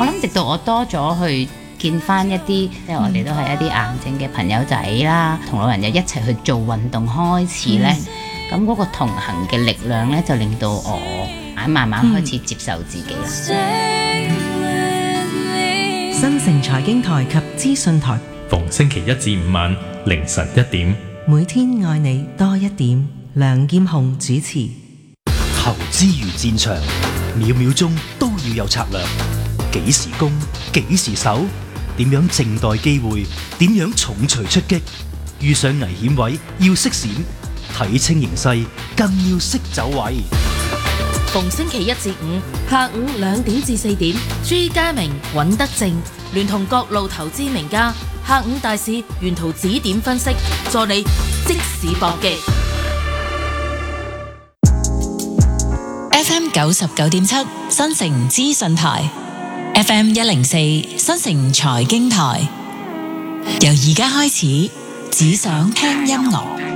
我諗直到我多咗去見翻一啲，即係我哋都係一啲癌症嘅朋友仔啦，同老人又一齊去做運動開始咧，咁嗰個同行嘅力量咧，就令到我慢慢開始接受自己啦。 新城財經台及資訊台， 逢星期一至五晚凌晨1點， 每天愛你多一點。梁劍虹主持。 投資如戰場，秒秒鐘都要有策略。幾時攻，幾時守，點樣靜待機會，點樣重錘出擊。遇上危險位要識閃，睇清形勢更要識走位。 逢星期一至五下午2點至4點，朱家明、尹德正聯同各路投資名家，下午大市沿途指點分析，助你即時搏擊。 FM 99.7新城資訊台， FM 104新城財經台，由而家開始，只想聽音樂。